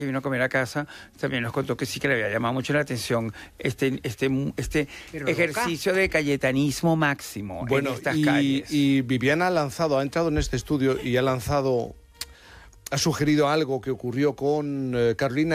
que vino a comer a casa, también nos contó que sí que le había llamado mucho la atención este ejercicio de cayetanismo máximo en estas calles. Y Viviana ha entrado en este estudio y ha sugerido algo que ocurrió con Carolina